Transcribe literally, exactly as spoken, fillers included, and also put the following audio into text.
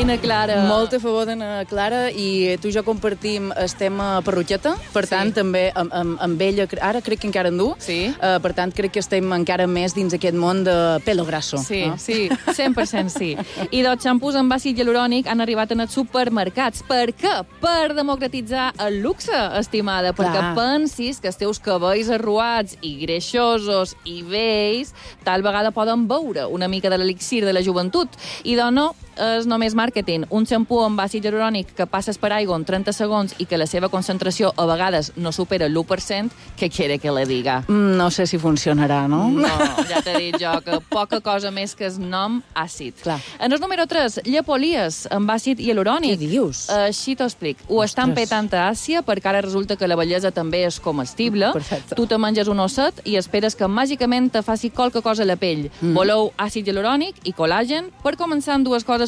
na Clara. Molt a favor de na Clara, i tu i jo compartim el tema perruqueta, per Sí. tant, també amb, amb, amb ella, ara crec que encara en du, Sí. uh, per tant, crec que estem encara més dins aquest món de pelo grasso. Sí, no? sí, cent per cent sí. I dos xampús amb àcid hialurònic han arribat en els supermercats. Per què? Per democratitzar el luxe, estimada. Clar. Perquè pensis que els teus cabells arruats i greixosos i vells tal vegada poden veure una mica de l'elixir de la joventut. I doncs no, és només màrqueting. Un xampú amb àcid hialurònic que passes per aigua en trenta segons i que la seva concentració a vegades no supera l'u per cent, què quiere que le diga? Mm, No sé si funcionarà, no? No, ja t'he dit jo que poca cosa més que el nom àcid. Clar. En el número tres, llepolies amb àcid hialurònic. Què dius? Així t'ho explic. Ho estan Ostres. petant a Àsia perquè ara resulta que la bellesa també és comestible. Perfecte. Tu te menges un osset i esperes que màgicament te faci qualque cosa a la pell. Mm. Voleu àcid hialurònic i col·làgen per començar amb dues coses